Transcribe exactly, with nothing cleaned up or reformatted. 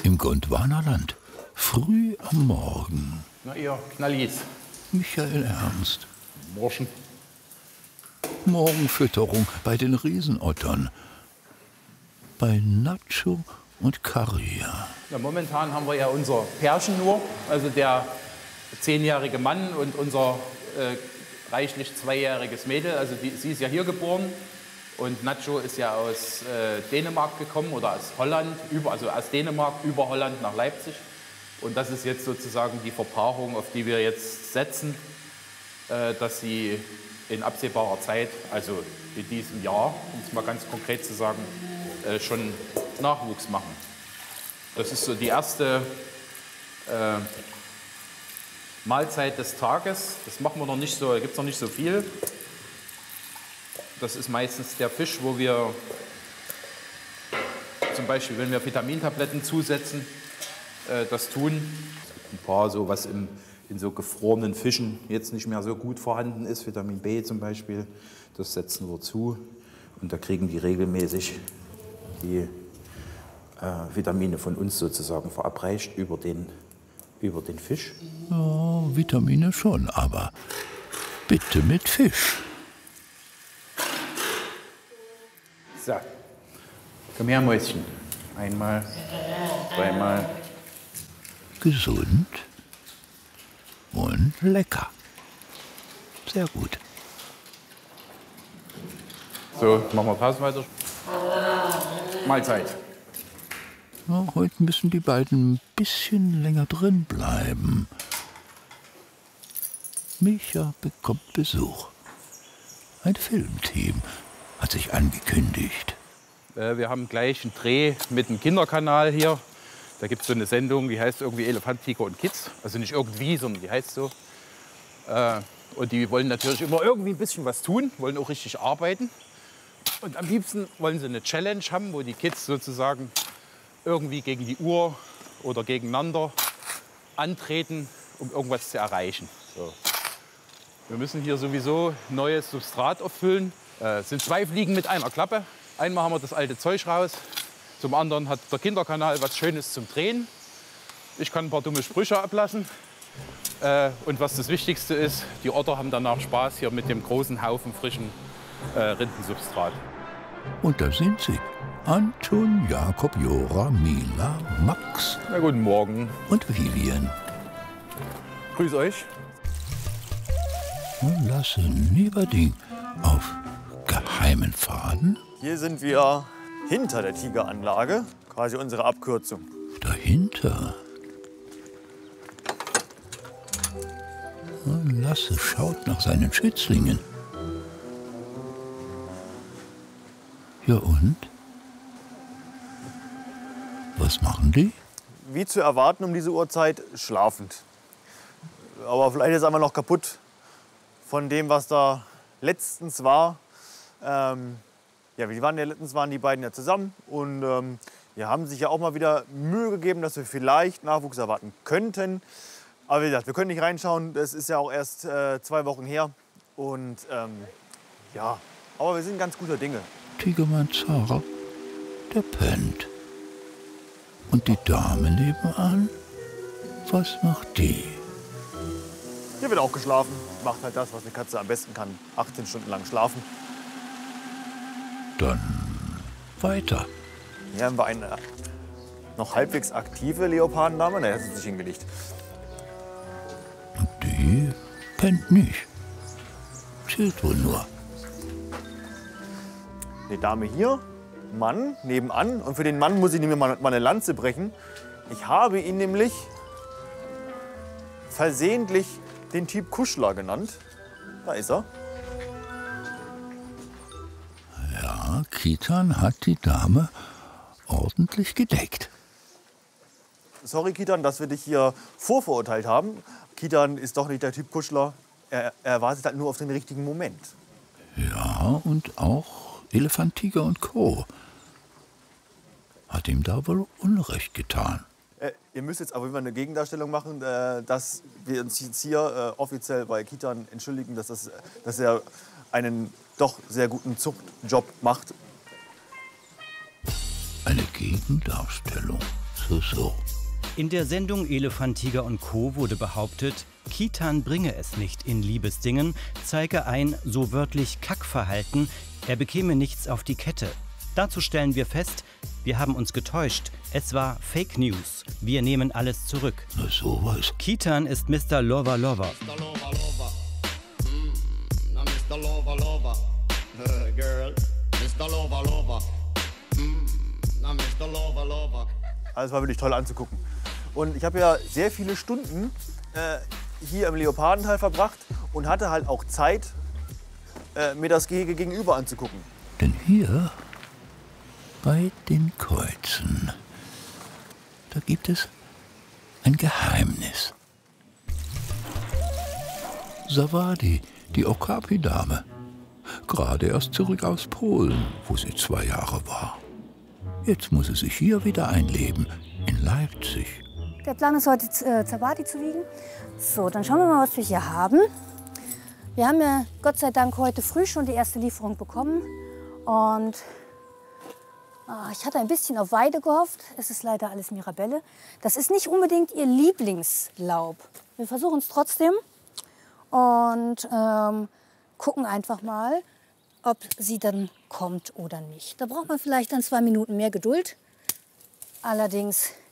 im Gondwanaland. Früh am Morgen. Na ihr Knallis. Michael Ernst. Burschen. Morgenfütterung bei den Riesenottern. Bei Nacho und Caria. Ja, momentan haben wir ja unser Pärchen nur, also der zehnjährige Mann und unser äh, reichlich zweijähriges Mädel. Also die, sie ist ja hier geboren und Nacho ist ja aus äh, Dänemark gekommen oder aus Holland, über, also aus Dänemark über Holland nach Leipzig. Und das ist jetzt sozusagen die Verpaarung, auf die wir jetzt setzen, äh, dass sie in absehbarer Zeit, also in diesem Jahr, um es mal ganz konkret zu sagen, äh, schon Nachwuchs machen. Das ist so die erste äh, Mahlzeit des Tages. Das machen wir noch nicht so, da gibt es noch nicht so viel. Das ist meistens der Fisch, wo wir zum Beispiel, wenn wir Vitamintabletten zusetzen, äh, das tun. Es gibt ein paar, so was im, in so gefrorenen Fischen jetzt nicht mehr so gut vorhanden ist, Vitamin B zum Beispiel, das setzen wir zu. Und da kriegen die regelmäßig die äh, Vitamine von uns sozusagen verabreicht über den, über den Fisch. Ja, Vitamine schon, aber bitte mit Fisch. So, komm her, Mäuschen. Einmal, zweimal. Gesund und lecker. Sehr gut. So, machen wir Pause weiter. Mahlzeit. Ja, heute müssen die beiden ein bisschen länger drin bleiben. Micha bekommt Besuch. Ein Filmteam hat sich angekündigt. Äh, wir haben gleich einen Dreh mit dem Kinderkanal hier. Da gibt es so eine Sendung, die heißt irgendwie Elefant, Tiger und Kids. Also nicht irgendwie, sondern die heißt so. Äh, und die wollen natürlich immer irgendwie ein bisschen was tun, wollen auch richtig arbeiten. Und am liebsten wollen sie eine Challenge haben, wo die Kids sozusagen irgendwie gegen die Uhr oder gegeneinander antreten, um irgendwas zu erreichen. So. Wir müssen hier sowieso neues Substrat auffüllen. Es sind zwei Fliegen mit einer Klappe. Einmal haben wir das alte Zeug raus. Zum anderen hat der Kinderkanal was Schönes zum Drehen. Ich kann ein paar dumme Sprüche ablassen. Und was das Wichtigste ist, die Otter haben danach Spaß hier mit dem großen Haufen frischen äh, Rindensubstrat. Und da sind sie. Anton, Jakob, Jora, Mila, Max. Na, guten Morgen. Und Vivian. Grüß euch. Und Lasse Nieberding auf geheimen Faden. Hier sind wir hinter der Tigeranlage, quasi unsere Abkürzung. Dahinter. Und Lasse schaut nach seinen Schützlingen. Ja und? Was machen die? Wie zu erwarten um diese Uhrzeit, schlafend. Aber vielleicht ist einfach noch kaputt von dem, was da letztens war. Ähm, ja, wie waren ja letztens waren die beiden ja zusammen und ähm, ja, haben sich ja auch mal wieder Mühe gegeben, dass wir vielleicht Nachwuchs erwarten könnten. Aber wie gesagt, wir können nicht reinschauen. Das ist ja auch erst äh, zwei Wochen her. Und ähm, ja, aber wir sind ganz guter Dinge. Tigermann Zara, der pennt. Und die Dame nebenan, was macht die? Hier wird auch geschlafen. Macht halt das, was eine Katze am besten kann. achtzehn Stunden lang schlafen. Dann weiter. Hier haben wir eine noch halbwegs aktive Leopardendame. Ne, hat sie sich hingelegt. Und die pennt nicht. Chillt wohl nur. Die Dame hier, Mann, nebenan. Und für den Mann muss ich nämlich mal eine Lanze brechen. Ich habe ihn nämlich versehentlich den Typ Kuschler genannt. Da ist er. Ja, Kitan hat die Dame ordentlich gedeckt. Sorry, Kitan, dass wir dich hier vorverurteilt haben. Kitan ist doch nicht der Typ Kuschler. Er, er wartet halt nur auf den richtigen Moment. Ja, und auch Elefant, Tiger und Co. hat ihm da wohl Unrecht getan. Äh, ihr müsst jetzt aber immer eine Gegendarstellung machen, äh, dass wir uns jetzt hier äh, offiziell bei Kitan entschuldigen, dass, das, dass er einen doch sehr guten Zuchtjob macht. Eine Gegendarstellung, So, so. In der Sendung Elefant, Tiger und Co. wurde behauptet, Kitan bringe es nicht in Liebesdingen, zeige ein, so wörtlich, Kackverhalten, er bekäme nichts auf die Kette. Dazu stellen wir fest, wir haben uns getäuscht. Es war Fake News. Wir nehmen alles zurück. Na sowas. Kitan ist Mister Lover Lover. Mister Lover Lover. Mm, na Mister Lover Lover. Uh, girl. Mister Lover Lover. Mm, na Mister Lover Lover. Also es war wirklich toll anzugucken. Und ich habe ja sehr viele Stunden äh, hier im Leopardental verbracht und hatte halt auch Zeit, äh, mir das Gehege gegenüber anzugucken. Denn hier, bei den Kreuzen, da gibt es ein Geheimnis. Sawadi, die Okapi-Dame, gerade erst zurück aus Polen, wo sie zwei Jahre war. Jetzt muss sie sich hier wieder einleben, in Leipzig. Der Plan ist heute, äh, Sawadi zu wiegen. So, dann schauen wir mal, was wir hier haben. Wir haben ja Gott sei Dank heute früh schon die erste Lieferung bekommen. Und ah, ich hatte ein bisschen auf Weide gehofft. Es ist leider alles Mirabelle. Das ist nicht unbedingt ihr Lieblingslaub. Wir versuchen es trotzdem und ähm, gucken einfach mal, ob sie dann kommt oder nicht. Da braucht man vielleicht dann zwei Minuten mehr Geduld. Allerdings